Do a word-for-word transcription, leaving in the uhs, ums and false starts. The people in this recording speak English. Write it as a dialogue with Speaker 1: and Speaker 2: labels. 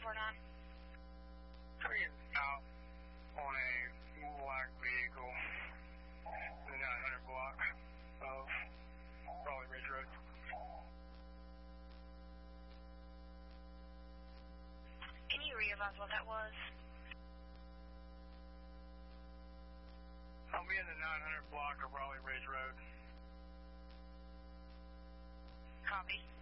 Speaker 1: four nine.
Speaker 2: Three out on a black vehicle, the nine hundred block of Raleigh Ridge Road.
Speaker 1: Can you re-advise what that was?
Speaker 2: I'll be in the nine hundred block of Raleigh Ridge Road.
Speaker 1: Copy.